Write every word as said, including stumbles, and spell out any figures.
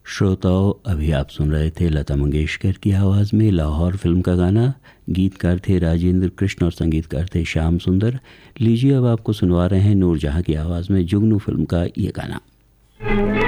श्रोताओं, अभी आप सुन रहे थे लता मंगेशकर की आवाज़ में लाहौर फिल्म का गाना। गीतकार थे राजेंद्र कृष्ण और संगीतकार थे श्याम सुंदर। लीजिए अब आपको सुनवा रहे हैं नूरजहां की आवाज़ में जुगनू फिल्म का ये गाना।